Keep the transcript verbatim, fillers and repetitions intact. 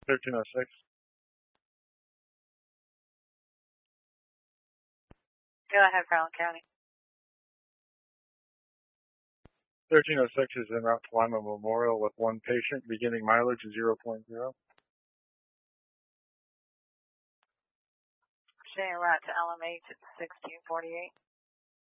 thirteen oh six. Go ahead, Franklin County. thirteen oh six is en route to Lima Memorial with one patient, beginning mileage zero point zero. Staying route to L M H at sixteen forty-eight.